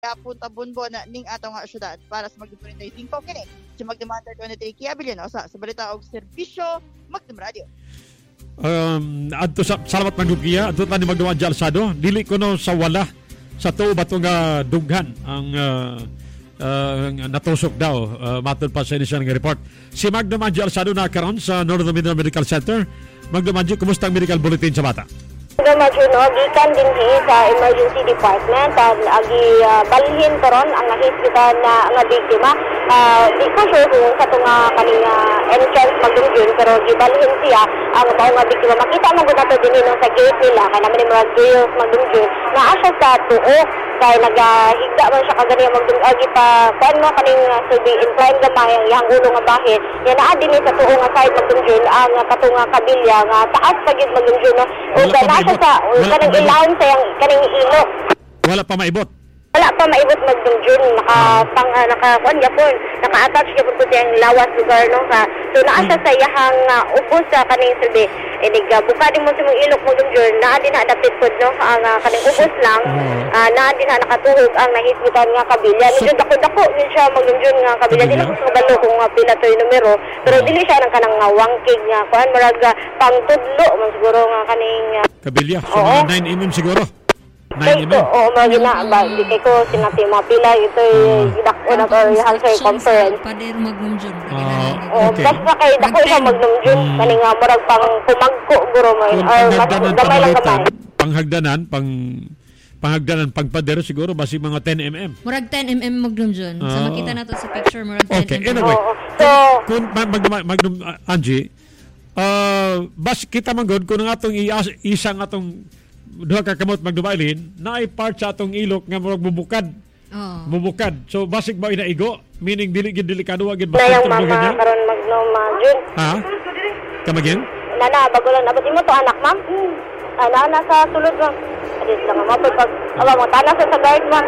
punta bunbo na ning ato nga syudad para sa Magdum 35 kini si Magdum Hunter 23 Kiabilin sa balita og serbisyo Magdum Radio. Adto salamat Magdum Kia adto ni Magdum Adja Alsado dili ko no sa wala sa tuo bato nga dughan ang natusok daw matod pa sa inisyal nga report. Si Magdum Adja Alsado na karon sa Northern Mindanao Medical Center. Magdum Adja, kumusta ang medical bulletin sa bata? Medyo gikan din sa emergency department agi balhin karon ang nahispitan na nga biktima di ko sure kung sa tunga kaninga entrance magdumjun pero gibalhin siya ang mao nga biktima makita mo gud nato dinhi sa gate nila kay naman mga girls magdumjun na asa sa tuo kay nagahigda man siya kagani magdumagi pa kuno kaning subi incline gamay ang iyang ulo nga bahin yan naa dinhi sa tuo nga side magdumjun ang katunga kabilya nga taas pa gid magdumjun no o sa kanang ilawon sa yung kanang ilok. Wala pa maibot? Wala pa maibot magdumjun. Naka-attach yapon po siyang lawas lugar. No? So, naasa sa iyahang ubos sa kaning silbi. Bukadin mo sa mong ilok magdumjun. Naadin na adapted po no? Ang kaning ubos lang. Naadin na nakatuhog ang nahisgutan nga kabilya. Medyo dako-dako din siya magdumjun nga kabilya. Dili ko sa kabalo kung pila to yung numero. Pero dili siya ng kanang wangkig nga. Kuhan marag pangtudlo. Man siguro nga kaning kabilya. So, 9 mm siguro. 9 mm. Oo, magina ba di kay ko sinati mapila ito gidako na ko answer conference. Pader magdumjun. Okay. Basta kay dako siya magdumjun kani nga murag pang kumagko guro mo or gamay lang gamay. Panghagdanan pagpader siguro basi mga 10 mm. Murag 10 mm magdumjun. So makita nato sa picture murag 10 mm. Okay, anyway. So kung magdum Angie bas kita manggod kung ang atong isang atong duha ka kamot magdubailin na ay part sa atong ilok nga murag bubukad. Bubukad. So basig ba inaigo? Meaning dili delikado wa gid basta karon magnom June. Ha? Kamagin? Nana bago lang nabati mo to anak ma'am. Ana sa sulod ma'am. Adis lang mo pag mo tanas sa guard ma'am.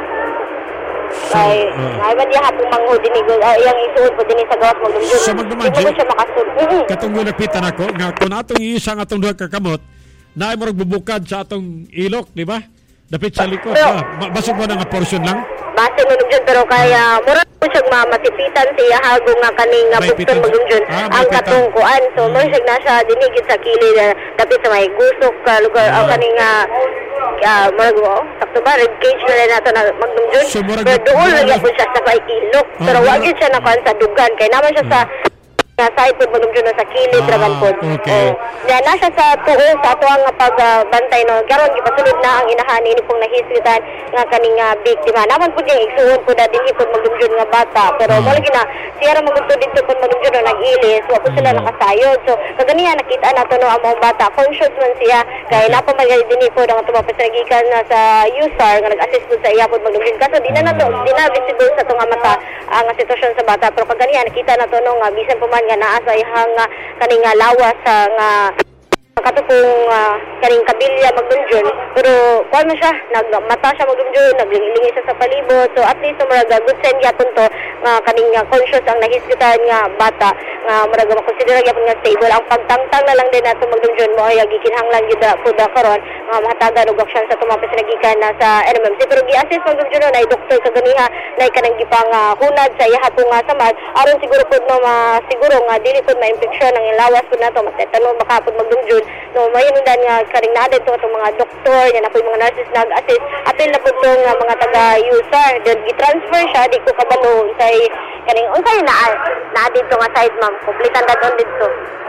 Ay ba diha hapong manghud dinigol iyang isuod po dinhi sa gawas magdumjun. So magdumanjun. Siya makasul. Katong nakita nako nga kun atong isang atong duha ka kamot na ay murag bubukad sa atong ilok, di ba? Dapit sa likod. Basig mo na nga portion lang? Basig mo dyan, pero kaya murag po siyang matipitan siya hagong nga kaning buksan mo dyan ang katungkuan. So, murag siya na siya dinigit sa kilid dapit sa may gusok lugar ang kaning murag mo. Sakto ba? Red cage na rin nato na magdumdun. Pero doon lagyan po siya sa paikilok. Pero wag yun siya nakuhan sa dugan. Kaya naman siya sa side po magdumdun sa kilid dragon po. Okay. Na siya sa tuo sa ato ang pagbantay no karon gipasulod na ang inahan ini pong nahisgutan nga kaning biktima naman po ding igsuon po da dinhi po magdumdun nga bata pero mo lagi na siya ra magudto dito po magdumdun no nag-ilis wa po sila nakasayod so kaganiya nakita nato no ang mga bata conscious man siya kay napamagali dinhi po nga tumapasagikan na sa USAR nga nag-assist po sa iya po magdumdun kaso di na visible sa tunga mata ang sitwasyon sa bata pero kaganiya nakita nato no nga bisan po man nga naa sa ihang kaning lawas nga katupong kaning kabilya magdumjun pero kuan man siya nagmata siya magdumjun naglingi siya sa palibot so at least murag good sign gyapon to nga kaning conscious ang nahisgutan nga bata nga murag makonsidera gyapon nga stable ang pagtangtang na lang din nato magdumjun mo ay gikinahanglan gyud pud karon nga mahatagan og aksyon sa tumapos nagikan na sa NMMC pero gi-assist magdumjun na doktor kaganiha na kanang gipang hunad sa iya hapong samad aron siguro pud no siguro nga dili pud ma-infeksyon ang ilawas pud nato matetano baka pud magdumjun no mayundan nga karing naa dito atong mga doktor nya na po mga nurses nag-assist apil na po itong mga taga-USAR then gi-transfer siya di ko kabalo isay kaning unsay naa dito nga side ma'am kompletan daton dito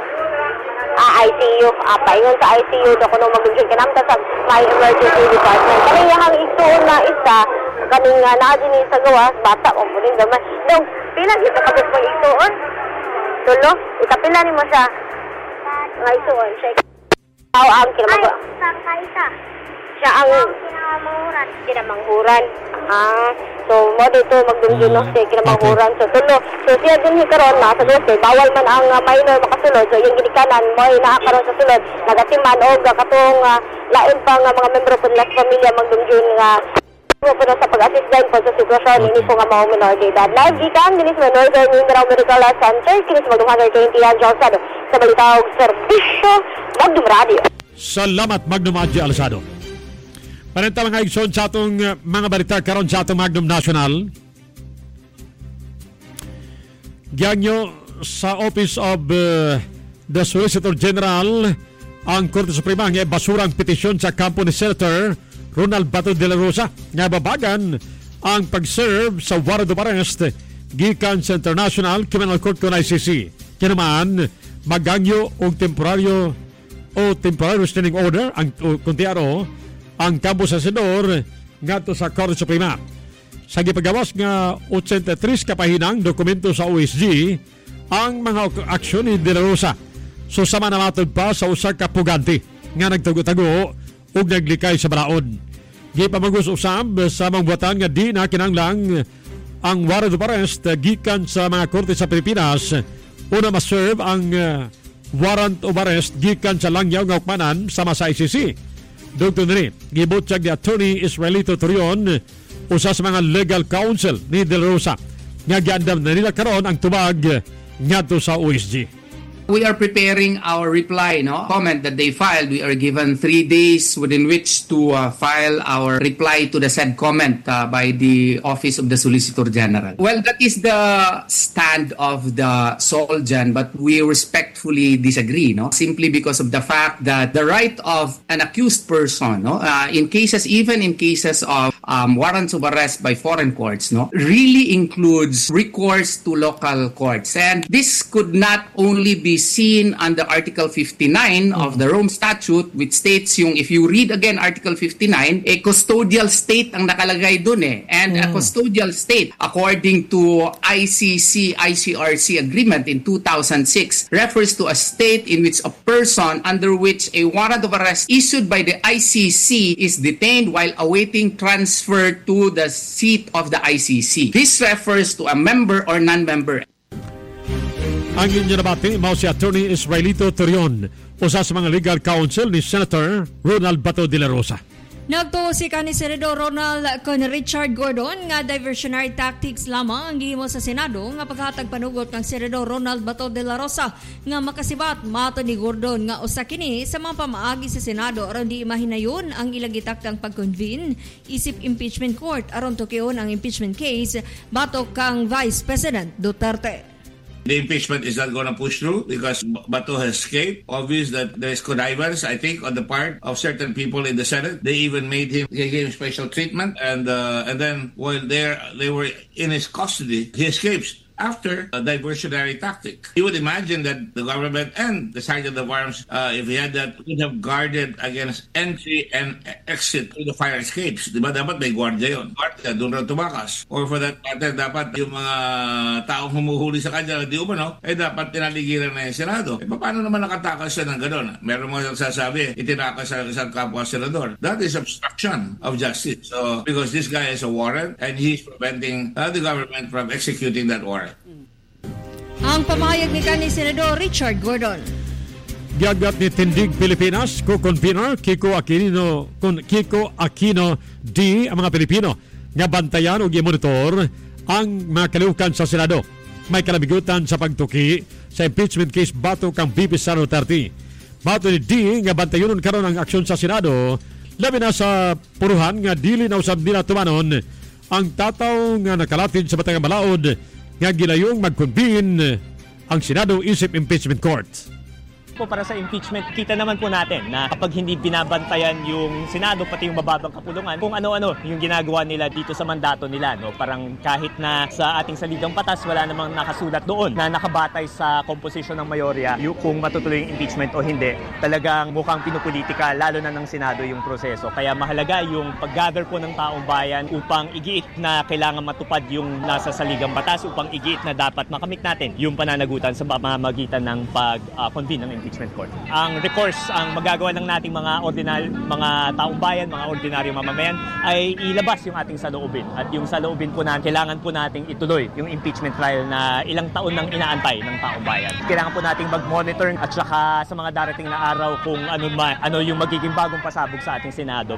ICU paingon sa ICU do kuno magdumjun kanamta sa my emergency department kani yang igsuon na isa kaning naa dinhi sa gawas bata o muling gamay dong pila gid ka pag igsuon tulo itapila nimo siya nga igsuon siya ang kinamanghuran. Siya ang kinamanghuran. So mo dito magdumdum no siya kinamanghuran. So tulo. So siya din karon na sa dote bawal man ang minor makasulod. So yung ginikanan mo naa karon sa sulod. Nagatiman og katong lain pa nga mga membro pud las pamilya magdumdum nga po sa pag-assist din po sa sitwasyon ini po nga mga minor de edad. Live gikan dinis sa Northern Mindanao Medical Center kinis Magdum Hunter 20 Johnson sa balita og serbisyo Magdum Radio. Salamat Magdum Adja Alsado. Pananta mga igsoon sa atong mga balita karon sa atong Magnum National. Giangyo sa Office of the Solicitor General ang Korte Suprema nga basurang petisyon sa kampo ni Senator Ronald Bato de la Rosa nga babagan ang pag-serve sa warrant of arrest gikan sa International Criminal Court kon ICC. Kinaman magangyo og temporary restraining order ang kuntiaro ang kampo sa senador ngadto sa Korte Suprema. Sa gipagawas nga 83 kapahinang dokumento sa OSG ang mga aksyon ni De La Rosa. So sama na matod pa sa usa ka pugante nga nagtago-tago ug naglikay sa balaod. Gipamagos usab sa mga buwatan nga di na kinahanglang ang warrant of arrest gikan sa mga korte sa Pilipinas una ma-serve ang warrant of arrest gikan sa langyaw nga hukmanan sama sa ICC. Dugtong nini gibutyag ni Attorney Israelito Torion usa sa mga legal counsel ni De La Rosa nga giandam na nila karon ang tubag ngadto sa OSG. We are preparing our reply, comment that they filed. We are given 3 days within which to file our reply to the said comment by the Office of the Solicitor General. Well, that is the stand of the Solgen, but we respectfully disagree, simply because of the fact that the right of an accused person, even in cases of warrants of arrest by foreign courts, really includes recourse to local courts. And this could not only be seen under Article 59 of the Rome Statute, which states if you read again Article 59, a custodial state ang nakalagay dun And a custodial state, according to ICC-ICRC agreement in 2006, refers to a state in which a person under which a warrant of arrest issued by the ICC is detained while awaiting transfer to the seat of the ICC. This refers to a member or non-member. Ang inyo nabati, mao si Attorney Israelito Torion, usa sa mga legal counsel ni Senator Ronald Bato de la Rosa. Nagtuo si ni Senador Ronald kon Richard Gordon nga diversionary tactics lamang ang gihimo sa Senado nga paghatag panugot kang Senador Ronald Bato de la Rosa nga makasibat mato ni Gordon nga usa kini sa mga pamaagi sa Senado aron di mahinayon ang ilang gitaktang pag-convene isip impeachment court aron tukion ang impeachment case batok kang Vice President Duterte. The impeachment is not going to push through because Bato has escaped. Obvious that there is connivance, I think, on the part of certain people in the Senate. They even they gave him special treatment, and then while they were in his custody, he escapes after a diversionary tactic. You would imagine that the government and the Sergeant of Arms, if he had that, would have guarded against entry and exit through the fire escapes. Diba? Dapat may guardia yun. Guardia, doon rin tumakas. Or for that matter, dapat yung mga taong humuhuli sa kanya, di umano, dapat tinaligiran na yung Senado. Paano naman nakatakas siya ng gano'n? Meron mo sasabi, itinakas sa isang kapwa senador. That is obstruction of justice. So, because this guy has a warrant and he's preventing the government from executing that warrant. Ang pamahayag ni Senador Richard Gordon. Giagat ni Tindig Pilipinas, co-convener Kiko Aquino D. ang mga Pilipino nga bantayan o i-monitor ang mga kalihukan sa Senado. May kalabigutan sa pagtuki sa impeachment case bato kang VP Sara Duterte. Bato ni D. nga bantayonon karon ang aksyon sa Senado, labi na sa puruhan nga dili na usab nila tumanon ang tataw nga nakalatid sa Batangang Balaod nga gilayong mag-convene ang Senado isip impeachment court. Para sa impeachment, kita naman po natin na kapag hindi binabantayan yung Senado pati yung mababang kapulungan, kung ano-ano yung ginagawa nila dito sa mandato nila, parang kahit na sa ating saligang batas wala namang nakasulat doon na nakabatay sa komposisyon ng mayorya yung kung matutuloy yung impeachment o hindi, talagang mukhang pinupolitika lalo na ng Senado yung proseso. Kaya mahalaga yung pag-gather po ng taong bayan upang igiit na kailangan matupad yung nasa saligang batas, upang igiit na dapat makamit natin yung pananagutan sa pamamagitan ng pag-convene ng impeachment court. Ang recourse, ang magagawa ng nating mga taong bayan, mga ordinaryong mamamayan ay ilabas yung ating saloobin. At yung saloobin po na kailangan po nating ituloy yung impeachment trial na ilang taon nang inaantay ng taong bayan. Kailangan po nating mag-monitor at saka sa mga darating na araw kung ano yung magiging bagong pasabog sa ating Senado.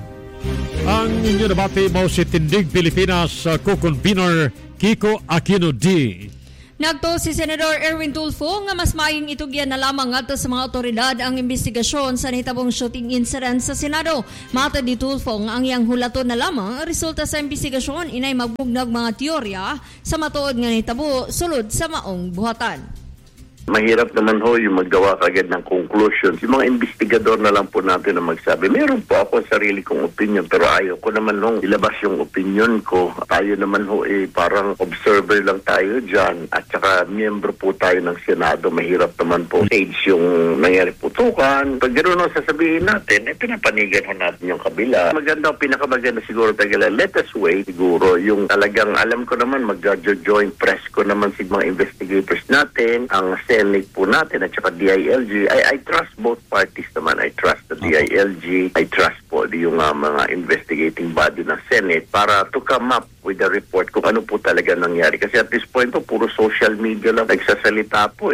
Ang inyo nabati mo si Tindig Pilipinas co-convener Kiko Aquino D. Nagto si Senador Erwin Tulfo nga mas maayong itugyan na lamang ngadto sa mga otoridad ang investigasyon sa nahitabong shooting incident sa Senado. Matod ni Tulfo nga ang iyang hulaton na lamang resulta sa investigasyon inay magbugnag mga teorya sa matuod nga nahitabo sulod sa maong buhatan. Mahirap naman ho yung maggawa kagad ng conclusion. Yung mga investigador na lang po natin na magsabi. Meron po ako sarili kong opinion pero ayaw ko naman nung ilabas yung opinion ko. Tayo naman ho parang observer lang tayo dyan at saka miyembro po tayo ng Senado. Mahirap naman po stage yung nangyari putukan. Pag gano'n ho sasabihin natin, pinapanigan ho natin yung kabila. Maganda o pinakamaganda siguro tagala. Let us wait siguro yung talagang alam ko naman mag-joint press ko naman si mga investigators natin, ang Senate po natin at saka DILG. I trust both parties naman. I trust the DILG. I trust po yung mga investigating body ng Senate para to come up with a report kung ano po talaga nangyari. Kasi at this point po, puro social media lang nagsasalita po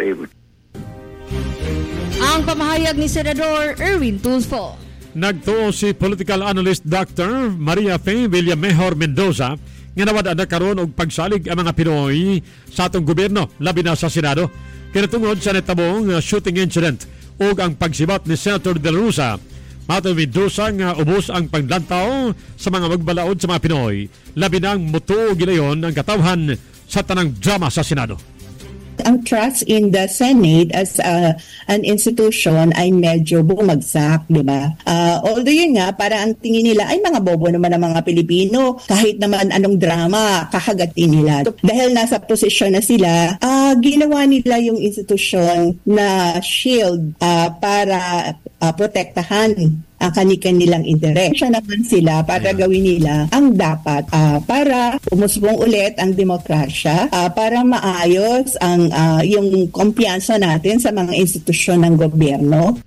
Ang pamahayag ni Senador Erwin Tulfo. Nagtuo si political analyst Dr. Maria Fe Villamejor Mendoza nga nawad na karon og pagsalig ang mga Pinoy sa atong gobyerno labi na sa Senado. Kinatungod sa natabong shooting incident o ang pagsibat ni Senator De La Rosa. Matod Mendoza nga ubos ang paglantaw sa mga magbalaod sa mga Pinoy. Labi nang mutuo gilayon ang katawhan sa tanang drama sa Senado. Ang trust in the Senate as an institution ay medyo bumagsak, di ba? Although yun nga, para ang tingin nila ay mga bobo naman ang mga Pilipino. Kahit naman anong drama, kakagatin nila. Dahil nasa posisyon na sila, ginawa nila yung institution na shield para protektahan ang kanilang interes. Siya naman sila para gawin nila ang dapat para umusbong ulit ang demokrasya, para maayos ang yung kumpiyansa natin sa mga institusyon ng gobyerno.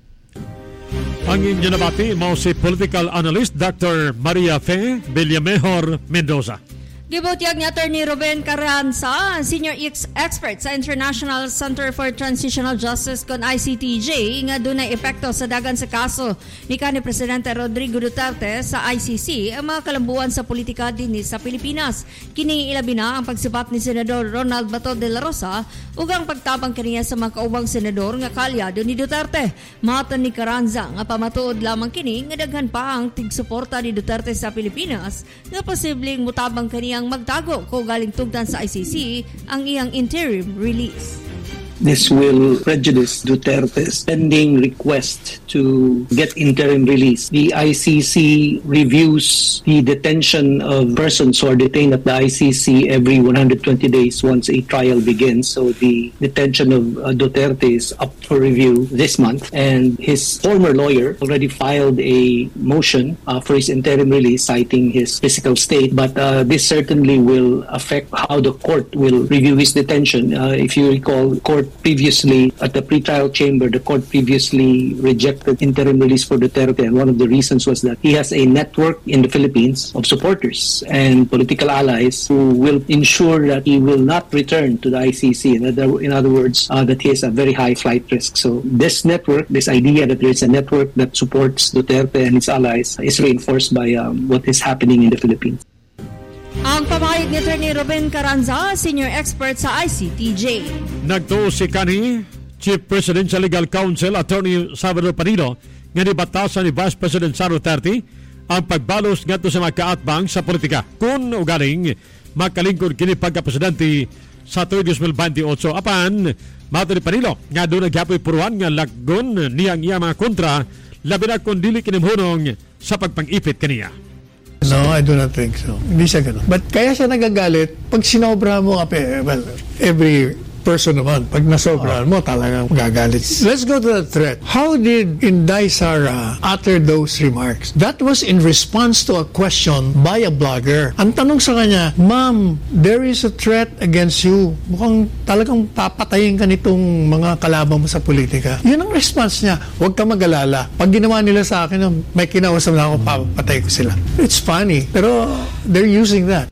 Ang inyo nabati mo si political analyst Dr. Maria Fe Villamejor Mendoza. Gibutyag ni Attorney Ruben Carranza, Senior Expert sa International Center for Transitional Justice kon ICTJ, nga dunay epekto sa dagan sa kaso ni kanhi Presidente Rodrigo Duterte sa ICC ang mga kalambuan sa politika dinhi sa Pilipinas. Kini ilabi na ang pagsibat ni Senador Ronald Bato de la Rosa ug ang pagtabang kaniya sa mga kaubang senador nga kalyado ni Duterte. Matod ni Carranza nga pamatuod lamang kini nga daghan pa ang tigsuporta ni Duterte sa Pilipinas nga posibleng mutabang kaniya ang magtago kung galing tugtan sa ICC ang iyang interim release. This will prejudice Duterte's pending request to get interim release. The ICC reviews the detention of persons who are detained at the ICC every 120 days once a trial begins. So the detention of Duterte is up for review this month, and his former lawyer already filed a motion for his interim release citing his physical state, but this certainly will affect how the court will review his detention. If you recall, court previously, at the pre-trial chamber, the court previously rejected interim release for Duterte, and one of the reasons was that he has a network in the Philippines of supporters and political allies who will ensure that he will not return to the ICC. In other words, that he has a very high flight risk. So this network, this idea that there is a network that supports Duterte and his allies is reinforced by what is happening in the Philippines. Ang pamahayag ni Attorney Ruben Carranza, Senior Expert sa ICTJ. Nagtuo si kanhi Chief Presidential Legal Counsel Attorney Salvador Panilo nga nibatasan ni Vice President Sara Duterte ang pagbalos ngadto sa mga kaatbang sa politika kun ugaling makalingkod kini pagka-presidente sa tuig 2028. Apan mato ni Panilo nga doon naghapoy puruan nga laggon niyang iya mga kontra labi na kung dili kinimhunong sa pagpang-ipit kaniya. No, I do not think so. Hindi siya ganun. But kaya siya nagagalit pag sinobra mo, well, every person naman, pag nasobrahan mo, talagang magagalit. Let's go to the threat. How did Inday Sara utter those remarks? That was in response to a question by a blogger. Ang tanong sa kanya, Ma'am, there is a threat against you. Mukhang talagang papatayin ka nitong mga kalaban mo sa politika. Yun ang response niya. Huwag ka mag-alala. Pag ginawa nila sa akin, may kinausap na ako, papatay ko sila. It's funny, pero they're using that.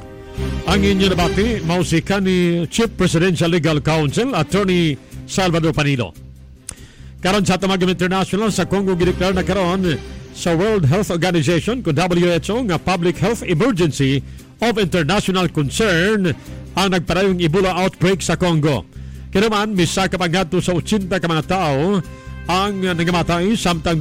Ang inyo nabati, mausika ni Chief Presidential Legal Counsel, Attorney Salvador Panilo. Karon sa Tamagam International sa Congo gideklar na karon sa World Health Organization kung WHO nga public health emergency of international concern ang nagparayong Ebola outbreak sa Congo. Kinaman, misa kapangato sa 80 ka mga tao ang nagamatay, samtang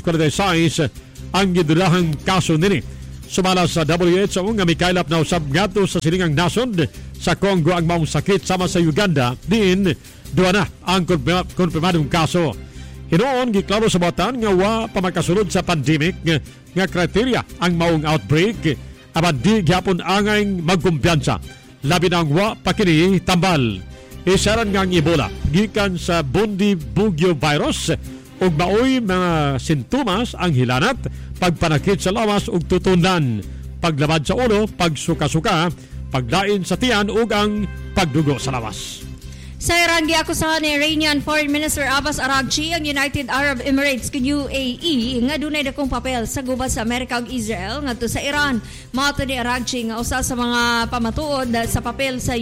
246 ang gidulahang kaso nini. Sumala sa WHO nga mikailap na usab ngadto sa silingang nasod sa Congo ang maong sakit sama sa Uganda, din duwa na ang konfirmadong kaso. Hinoon giklaro sa batan nga wa pa makasulod sa pandemic nga kriteria ang maong outbreak, aban di gyapon angay magkumpiyansa labi nang wa pa kini tambal. Isaran nga ang Ebola gikan sa Bundibugyo virus ug maoy mga sintomas ang hilanat, pagpanakit sa lawas ug tutundan, paglabad sa ulo, pagsuka-suka, paglain sa tiyan ug ang pagdugo sa lawas. Sa Iran, giakusahan ni Iranian Foreign Minister Abbas Araghchi ang United Arab Emirates ug UAE nga dunay dakong papel sa gubat sa Amerika ug Israel ngadto sa Iran. Mato ni Araghchi nga usa sa mga pamatuod sa papel sa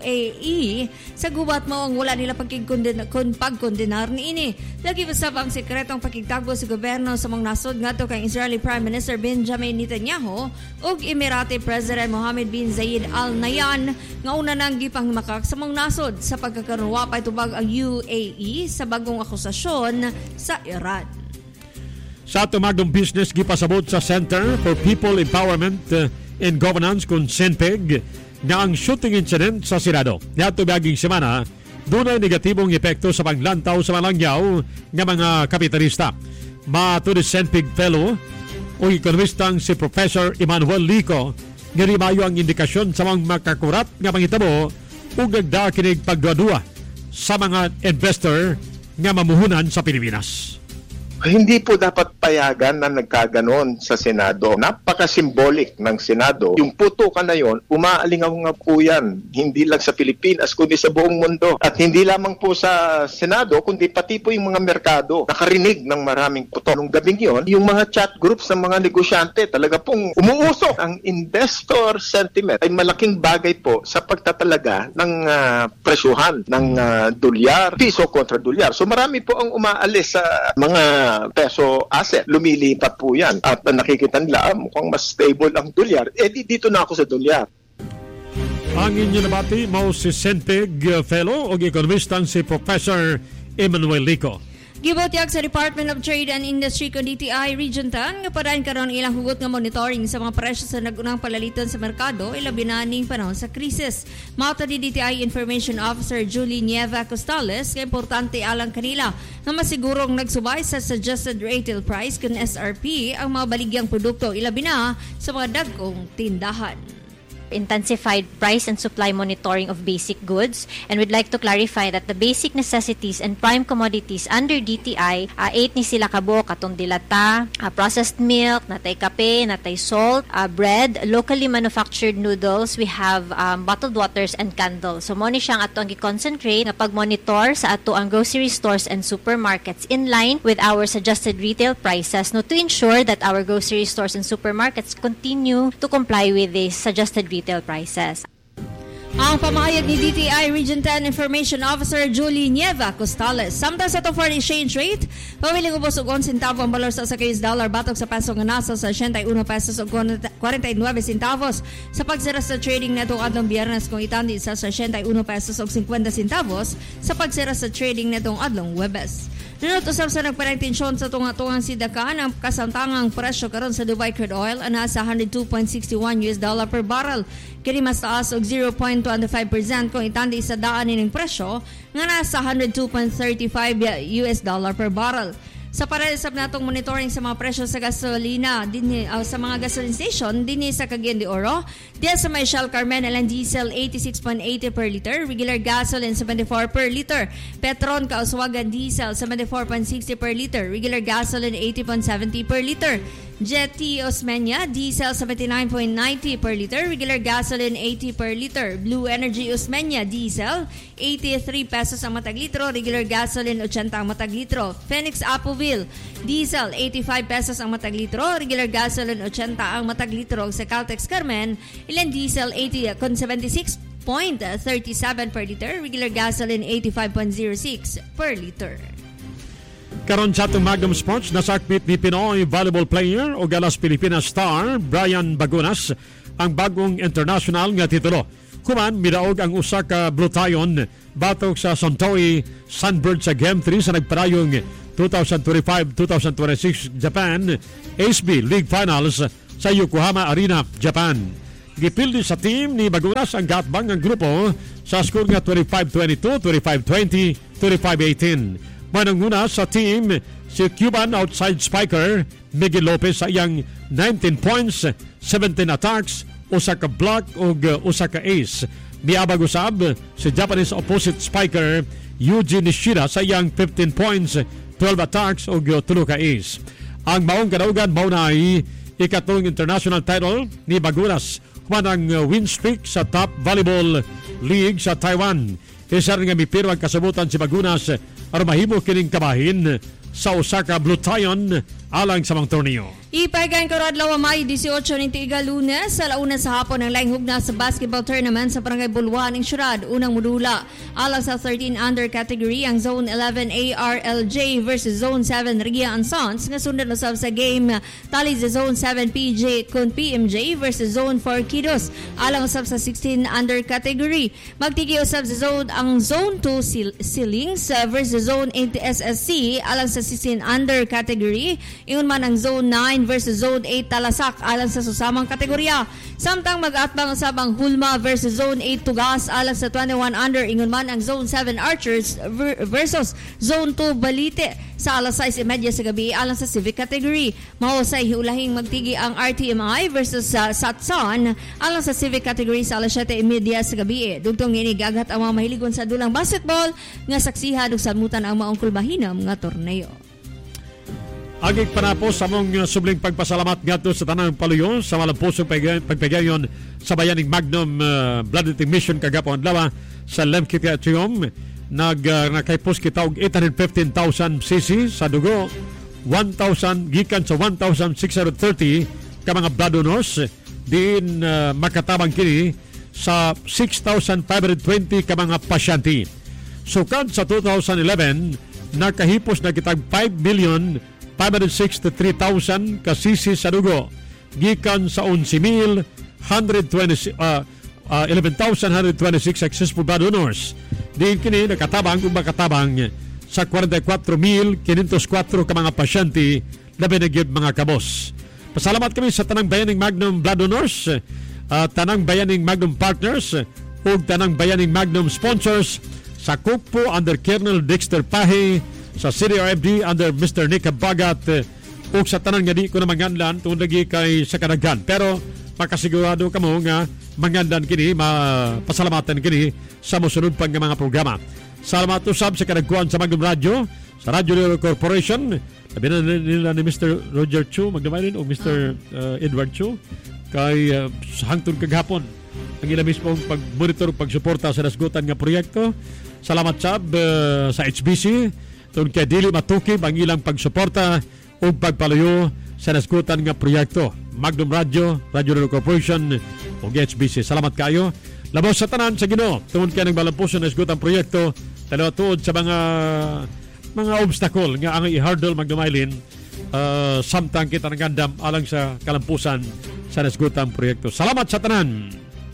UAE sa gubat mao ang wala nila pagkondenar niini. Lagi usab ang sekretong pakigtagbo sa gobyerno sa mga nasod ngadto kay Israeli Prime Minister Benjamin Netanyahu ug Emirati President Mohammed bin Zayed Al Nahyan nga una nang gipanghimakak sa mga nasod sa pagkakaroon pa itubag ang UAE sa bagong akusasyon sa Iran. Sa tumagdong business gipasabot sa Center for People Empowerment and Governance kung CENPEG na ang shooting incident sa Senado. Niadto baging semana, dunay negatibong epekto sa paglantaw sa malangyaw ng mga kapitalista. Mato ni CENPEG Fellow o ekonomistang si Professor Emmanuel Lico, nga mayo ang indikasyon sa mga makakurat nga pangitabo ug nagdakinig pagdudua sa mga investor nga mamuhunan sa Pilipinas. Hindi po dapat payagan na nagkaganon sa Senado. Napaka-symbolic ng Senado. Yung putukan na yon, umaalingaw nga po yan. Hindi lang sa Pilipinas, kundi sa buong mundo. At hindi lamang po sa Senado, kundi pati po yung mga merkado. Nakarinig ng maraming puto. Nung gabing yon, yung mga chat groups ng mga negosyante, talaga pong umuusok. Ang investor sentiment ay malaking bagay po sa pagtatalaga ng presyuhan ng dolyar, piso kontra dolyar. So marami po ang umaalis sa mga peso asset. Lumilipat po yan. At nakikita nila, mukhang mas stable ang dolyar. Dito na ako sa dolyar. Ang inyo nabati, mo si CENPEG Fellow o ekonomistang si Professor Emmanuel Lico. Gibotyag sa Department of Trade and Industry kung DTI Region 10 nga padayon karon ilang hugot nga monitoring sa mga presyo sa nagunang palaliton sa merkado ilabi na ning panahon sa krisis. Mauta ni DTI Information Officer Julie Nieva Costales nga importante alang kanila nga masigurong nagsubay sa suggested retail price kun SRP ang mga baligyang produkto ilabi na sa mga dagkong tindahan. Intensified price and supply monitoring of basic goods, and we'd like to clarify that the basic necessities and prime commodities under DTI, 8 ni sila kabo, katong dilata, processed milk, natay kape, natay salt, bread, locally manufactured noodles, we have bottled waters and candles. So mo ni siyang ato ang i-concentrate na pag-monitor sa ato ang grocery stores and supermarkets in line with our suggested retail prices, no, to ensure that our grocery stores and supermarkets continue to comply with the suggested retail prices. Ang pamahayag ni DTI Region 10 Information Officer Julie Nieva Costales. Samtang sa to foreign exchange rate, pamiling ubos og 1 centavo ang balor sa US dollar batok sa peso nga nasa sa 81 pesos ug 49 centavos. Sa pagsara sa trading netong adlong Biyernes kung itandi sa 81 pesos ug 50 centavos sa pagsara sa trading netong adlong Huwebes. Nunot usab sa nagparang tensyon sa tunga-tungang sidakan ang kasamtangang presyo karon sa Dubai crude oil ana sa $102.61 per barrel. Kini mas taas og 0.25% kung itandi sa daan ning presyo nga nasa $102.35 per barrel. Sa paresab natong monitoring sa mga presyo sa gasolina dinhi sa mga gasoline station dinhi sa Cagayan de Oro, diya sa may Shell Carmen LNG diesel 86.80 per liter, regular gasoline 74 per liter, Petron Kauswagan diesel 74.60 per liter, regular gasoline 80.70 per liter, Jetty Osmeña diesel 79.90 per liter, regular gasoline 80 per liter, Blue Energy Osmeña diesel 83 pesos ang matag litro, regular gasoline 80 ang matag litro, Phoenix Apoville diesel 85 pesos ang matag litro, regular gasoline 80 ang matag litro, sa Caltex Carmen ilan diesel 76.37 per liter, regular gasoline 85.06 per liter. Karon sa atong Magnum Sports, nasakmit ni Pinoy volleyball player o Galas Pilipinas star Brian Bagunas ang bagong international nga titulo Human midaog ang usa ka Blue Lion batok sa Suntory Sunbird sa Game 3 sa nagparayong 2025-2026 Japan ASB League Finals sa Yokohama Arena, Japan. Gipildi sa team ni Bagunas ang gatbang ng grupo sa score nga 25-22, 25-20, 25-18. Mananguna sa team si Cuban outside spiker Miguel Lopez sa iyang 19 points, 17 attacks, usa ka block ug usa ka ace. Miabag usab si Japanese opposite spiker Yuji Nishida sa iyang 15 points, 12 attacks ug 3 ka ace. Ang maong kadaugan mao na ay ikatulong international title ni Bagunas human ang win streak sa top volleyball league sa Taiwan. Isa rin nga mipiro ang kasabutan si Bagunas aron mahimo kining kabahin sa Osaka Blue Lion alang sa mga torneo. Ipagan ko radlaw May 18 ng tiga Lunes sa launa sa hapon ng laing hugna sa basketball tournament sa Barangay Buluan ng Syurad. Unang modula alang sa 13 under category ang Zone 11 ARLJ versus Zone 7 Regia and Sons nga sundan usab sa game tali sa Zone 7 PJ kun PMJ versus Zone 4 Kidos alang usab sa 16 under category. Magtigi usab sa zone ang Zone 2 Ceilings versus Zone 8 SSC alang sa 16 under category. Ingon man ang Zone 9 versus Zone 8 Talasak alang sa susamang kategorya. Samtang mag-atbang usab ang Hulma versus Zone 8 Tugas alang sa 21 under. Ingon man ang Zone 7 Archers versus Zone 2 Balite sa alas 6:30 sa gabi alang sa civic category. Mahusay hiulahing magtigi ang RTMI versus Satsan alang sa civic category sa alas 7:30 sa gabi. Dugtong ini gagat ang mga mahiligon sa dulang basketball nga saksihan ug samutan ang maong kulbahinam nga torneo. Agig panapos sa mong subling pagpasalamat ngadto sa tanang paluyo sa malampusong pagpagayon sa bayaning Magnum Blood Mission kagapon adlaw sa Lemkit Atrium. Nakaipos kita og 815,000 cc sa dugo, 1,000 gikan sa 1,630 ka mga blood donors din makatabang kini sa 6,520 ka mga pasyente. Sukad sa 2011 nakahipos na kitag 5,563,000 ka sisi sa dugo gikan sa 11,126 successful blood donors. Diin kini nakatabang kung makatabang sa 44,504 ka mga pasyente labi na gyud mga kabos. Pasalamat kami sa tanang bayaning Magnum blood donors, tanang bayaning Magnum partners ug tanang bayaning Magnum sponsors sa Kukpo under Colonel Dexter Pahe, sa City RFD under Mr. Nick Bagat ug sa tanan nga di ko na manganlan tungod lagi kay sa kadaghan. Pero makasigurado kamo nga manganlan kini, mapasalamatan kini sa mosunod pang mga programa. Salamat usab sa kadagkuan sa Magnum Radio, sa Radio Leo Corporation, labi na nila ni Mr. Roger Chu magdamaylin o Mr. Edward Chu kay hangtod kaghapon ang ila mismong pag-monitor, pagsuporta sa nasgutan nga proyekto. Salamat sab sa HBC tungod kay dili matukib ang ilang pagsuporta o pagpaluyo sa nasgutan nga proyekto. Magnum Radio, Radio Leo Corporation o HBC. Salamat kayo. Labaw sa tanan sa Ginoo tungod kay nagbalampuson na nasgutan proyekto dalawa tuod sa mga obstacle nga ang i-hurdle magdumaylin samtang kita nagandam alang sa kalampusan sa nasgutan proyekto. Salamat sa tanan.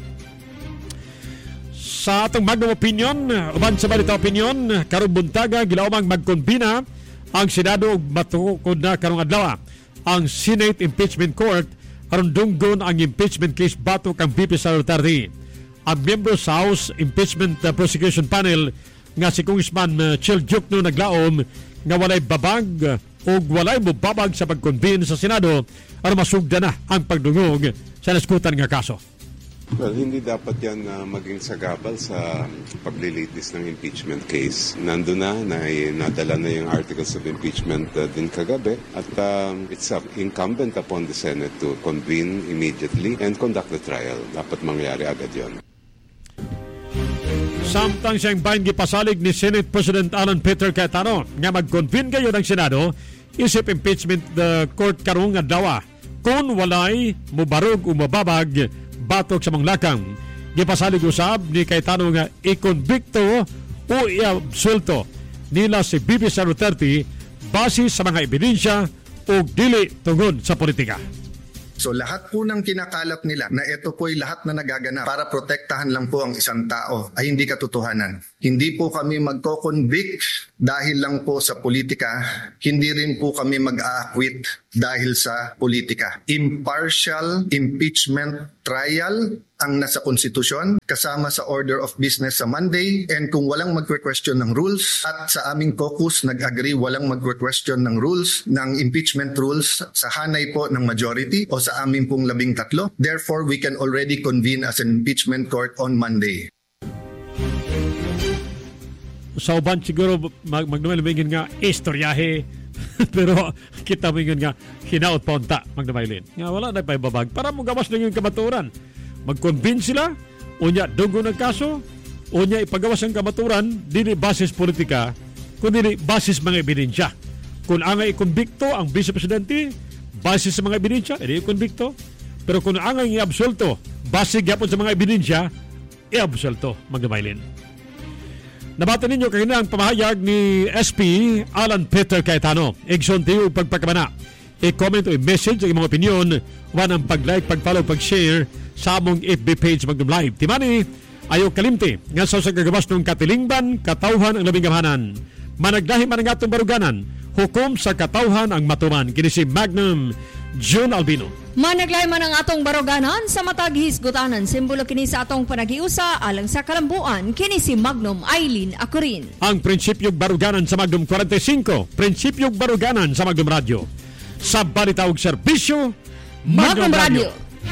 Sa atong Magnum Opinion, uban sa balita opinion, karong buntaga gilaumang magkonbina ang Senado ug matukod na karong adlaw ang Senate Impeachment Court aron dunggon ang impeachment case batok kang VP Sara Duterte. Ang miyembro sa House Impeachment Prosecution Panel nga si Congressman Chil Jukno naglaom nga walay babag o walay mubabag sa pagkonbin sa Senado aron masugda na ang pagdungog sa naskutan nga kaso. Well, hindi dapat yan maging sagabal sa paglilitis ng impeachment case. Nandun na nadala na yung articles of impeachment din kagabi at it's incumbent upon the Senate to convene immediately and conduct the trial. Dapat mangyari agad yon. Samtang siyang bahin gipasalig ni Senate President Alan Peter Cayetano nga mag-convene kayo ng Senado isip impeachment court karong adlaw kung walay mubarog o mababag batok sa mga lakang. Gipasalig usab ni Cayetano nga i-convicto o i-absulto nila si VP Sara Duterte base sa mga ebidensya o dili tungod sa politika. So lahat po ng kinakalat nila na ito po'y lahat na nagaganap para protektahan lang po ang isang tao ay hindi katotohanan. Hindi po kami magko-convict dahil lang po sa politika. Hindi rin po kami mag-a-acquit dahil sa politika. Impartial impeachment trial ang nasa konstitusyon kasama sa order of business sa Monday, and kung walang magque-question ng rules at sa aming caucus nag-agree walang magque-question ng rules, ng impeachment rules sa hanay po ng majority o sa amin pong 13, therefore we can already convene as an impeachment court on Monday. Sa uban siguro magdumay-lumingin nga istoryahe pero kita mo nga hinaot ponta magdamaylin nga wala na paibabag para mo gawas lang yung kamaturan. Mag-convince sila, unya dugo ng kaso, unya ipagawas ang kamaturan, dili basis politika, kundi basis mga ebidensya. Kung angay i-convicto ang Vice Presidente, basis sa mga ebidensya, hindi i-convicto. Pero kung angay i-absolto, basis gyapon sa mga ebidensya, i-absolto, magdamaylin. Nabati ninyo kanina ang pamahayag ni SP Alan Peter Cayetano. Igson tayo pagpagkamana. I-comment o i-message ang mga opinion, wanang pag-like, pag-follow, pag-share sa among FB page Magnum Live. Timani, ayaw kalimti nga sa gagawas ng katilingban, katawhan ang labing gamahanan. Managdahi man ang atong baruganan, hukom sa katawhan ang matuman. Kini si Magnum June Albino. Managlay man ang atong baruganan sa matag hisgutanan. Simbolo kini sa atong panagiusa alang sa kalambuan. Kini si Magnum Eileen Acurin. Ang prinsipyong baruganan sa Magnum 45, prinsipyong baruganan sa Magnum Radio. Sa balitaog serbisyo, Magnum Radio.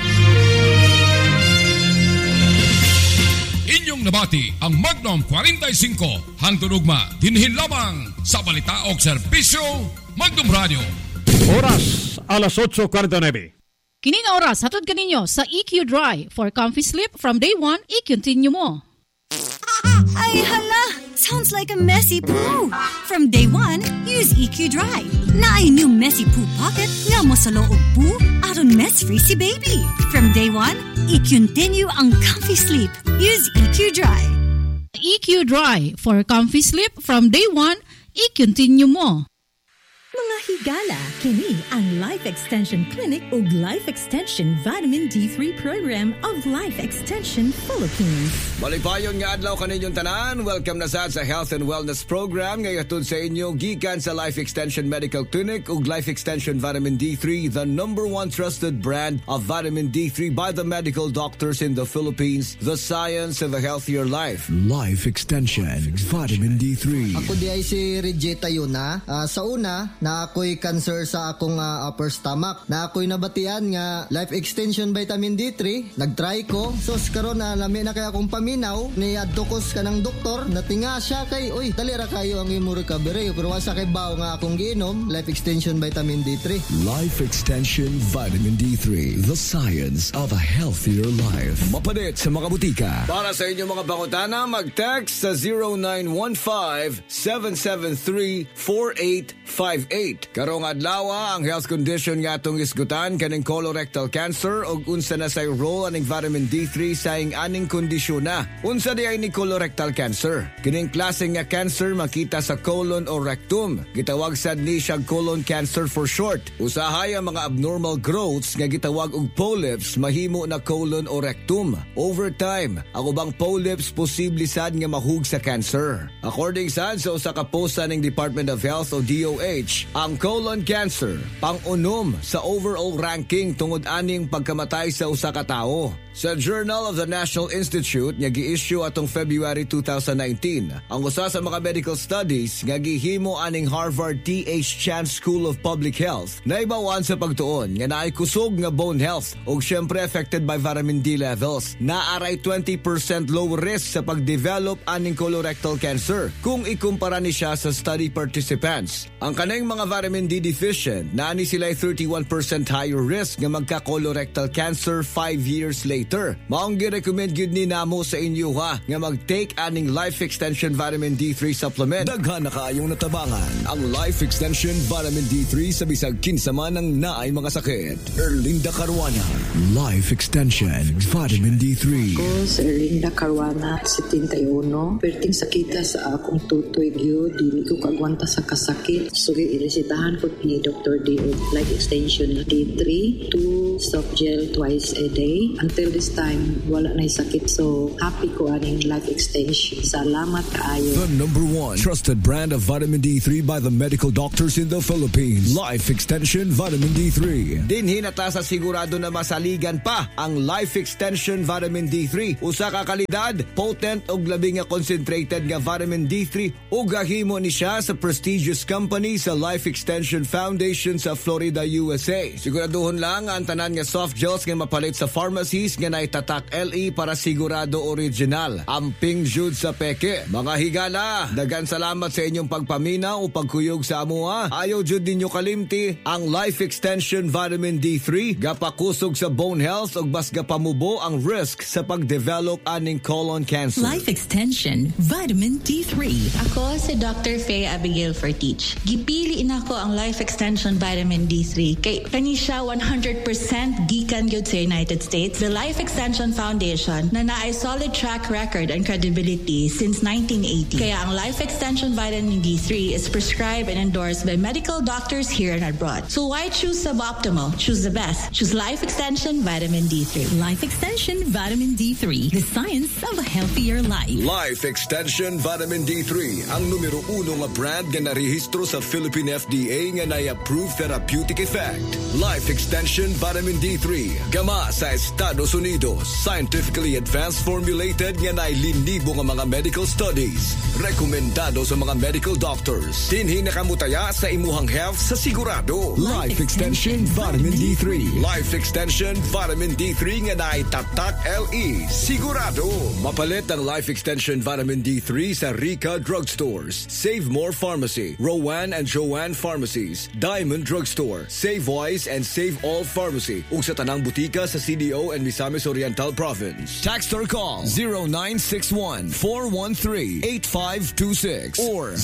Inyong nabati ang Magnum 45 hangtudugma dinhin lamang sa balitaog serbisyo, Magnum Radio. Oras alas 8:49. Kini nga oras hatod kaninyo sa EQ Dry for comfy sleep from day 1. I-continue mo. Ay hala, sounds like a messy poo. From day 1, use EQ Dry. Na ay new messy poo pocket nga mo sa loob poo aron mess-free si baby. From day 1, i-continue ang comfy sleep. Use EQ Dry. EQ Dry for comfy sleep from day 1. I-continue mo. Mga higala, kini ang Life Extension Clinic ug Life Extension Vitamin D3 Program of Life Extension Philippines. Malipayon nga adlaw kaninyong tanan. Welcome na sa Health and Wellness Program ngayatod sa inyo gikan sa Life Extension Medical Clinic ug Life Extension Vitamin D3, the number one trusted brand of vitamin D3 by the medical doctors in the Philippines. The science of a healthier life. Life Extension Vitamin D3. Ako di ay si Regeta Yuna. Sa una, na ako'y cancer sa akong upper stomach. Na ako'y nabatian nga Life Extension Vitamin D3. Nagtry ko. So, karon na lami na kaya akong paminaw. Ni adtokos ka ng doktor. Natinga siya kay, uy, talira kayo ang imo recovery. Pero wasa kay bao nga akong giinom. Life Extension Vitamin D3. Life Extension Vitamin D3. The science of a healthier life. Mapadit sa mga butika. Para sa inyong mga bangutana, mag-text sa 0915-773-4858. Karong adlaw ang health condition nga atong isgutan kaning colorectal cancer ug unsa na say role aning vitamin D3 sa aning kondisyon na. Unsa di ay ni colorectal cancer? Kining klase nga cancer makita sa colon o rectum. Gitawag sad ni siya colon cancer for short. Usahay ang mga abnormal growths nga gitawag og polyps mahimo na colon o rectum. Over time, ang ubang polyps posible sad nga mahug sa cancer. According sad sa usa ka post sa ning Department of Health o DOH, ang colon cancer pang-unom sa overall ranking tungod aning pagkamatay sa usa ka tawo. Sa Journal of the National Institute nga gi-issue atong February 2019, ang usa sa mga medical studies nga gihimo aning Harvard T.H. Chan School of Public Health naibawan sa pagtuon nga naay kusog nga bone health ug syempre affected by vitamin D levels. Naaray 20% low risk sa pagdevelop aning colorectal cancer kung ikumpara ni siya sa study participants. Ang kanang mga vitamin D deficient naani sila 31% higher risk nga magka-colorectal cancer 5 years later. Maong gi-recommend gyud ni namo sa inyo nga mag-take aning Life Extension Vitamin D3 supplement. Daghan na kaayong natabangan ang Life Extension Vitamin D3 sa bisag kinsa man ang naay mga sakit. Erlinda Caruana, Life Extension Vitamin D3. Ako si Erlinda Caruana, 71. Perting sakita sa akong tutoy gyud, dili ko kagwanta sa kasakit. So iresitahan ko ni Dr. D Life Extension D3 to ko soft gel twice a day. Until this time, wala na sakit. So, happy ko aning life extension. Salamat kaayo. The number one trusted brand of vitamin D3 by the medical doctors in the Philippines. Life Extension Vitamin D3. Dinhi nata sa sigurado na masaligan pa ang Life Extension Vitamin D3. Usa ka kalidad, potent ug labi nga concentrated nga vitamin D3 ug gahimo ni siya sa prestigious company sa Life Extension Foundation sa Florida, USA. Siguraduhon lang ang tanan nga soft gels nga mapalit sa pharmacies nga naitatak LE para sigurado original. Amping jud sa peke. Mga higala, dagan salamat sa inyong pagpaminaw o pagkuyog sa amuha. Ayaw jud ninyo kalimti ang Life Extension Vitamin D3 gapakusog sa bone health ug bas gapamubo ang risk sa pagdevelop aning colon cancer. Life Extension Vitamin D3. Ako si Dr. Faye Abigail Fortich. Gipili nako ang Life Extension Vitamin D3 kay kani siya 100% gikan gyud sa United States. The Life Extension Foundation na naay solid track record and credibility since 1980. Kaya ang Life Extension Vitamin D3 is prescribed and endorsed by medical doctors here and abroad. So why choose suboptimal? Choose the best. Choose Life Extension Vitamin D3. Life Extension Vitamin D3. The science of a healthier life. Life Extension Vitamin D3, ang numero 1 nga brand nga narehistro sa Philippine FDA nga na-approve therapeutic effect. Life Extension Vitamin D3, gama sa Estados Unidos, scientifically advanced formulated nga nailinibo nga mga medical studies. Rekomendado sa mga medical doctors. Dinhi nakamutaya sa imuhang health sa sigurado. Life Extension Vitamin D3. Life Extension Vitamin D3 nga naitatak LE. Sigurado. Mapalit ang Life Extension Vitamin D3 sa Rica Drugstores, Save More Pharmacy, Rowan and Joanne Pharmacies, Diamond Drugstore, Save Wise and Save All Pharmacy, ug sa tanang butika sa CDO and Misamis Oriental Province. Text or call 0961-413-8526 or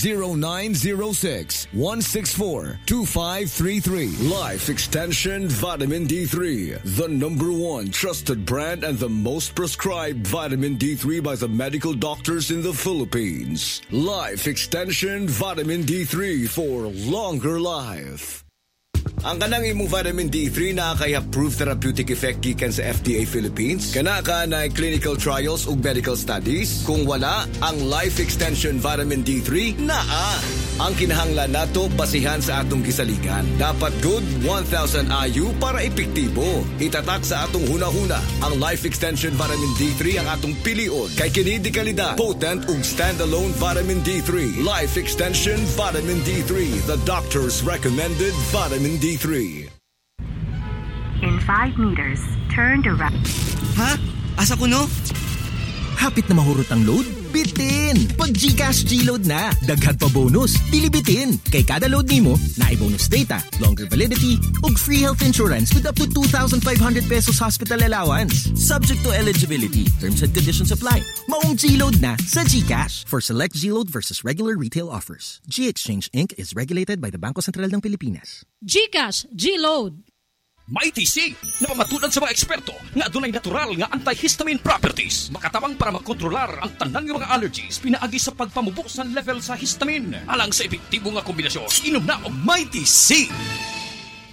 0906-164-2533. Life Extension Vitamin D3, the number one trusted brand and the most prescribed vitamin D3 by the medical doctors in the Philippines. Life Extension Vitamin D3 for longer life. Ang kanang imong vitamin D3 na kay approved therapeutic effect gikan sa FDA Philippines. Kana ka na clinical trials ug medical studies. Kung wala, ang Life Extension Vitamin D3 naa. Ang kinahanglan nato basihan sa atong gisaligan. Dapat good 1,000 IU para epektibo. Itatak sa atong hunahuna. Ang Life Extension Vitamin D3 ang atong pilion. Kay kini di kalidad, potent ug standalone vitamin D3. Life Extension Vitamin D3, the doctor's recommended vitamin D3. In 5 meters, turn to right. Ha? Asa ko no? Hapit na mahurot ang load? Bitin! Pag GCash G-Load na, daghan pa bonus, dili bitin. Kay kada load nimo, naay bonus data, longer validity, ug free health insurance with up to 2,500 pesos hospital allowance. Subject to eligibility. Terms and conditions apply. Maong G-Load na sa GCash. For select G-Load versus regular retail offers. G-Exchange Inc. is regulated by the Bangko Sentral ng Pilipinas. GCash G-Load. May TC na mamatulad sa mga eksperto nga adunay natural nga antihistamine properties. Makatabang para makontrolar ang tanang mga allergies pinaagi sa pagpamubok sa level sa histamine. Alang sa epektibo nga kombinasyon, inom na og May TC.